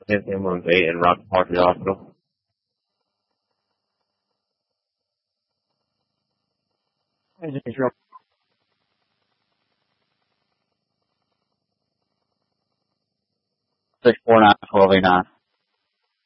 hit him on 8 and rock hard to the hospital. 649-1289.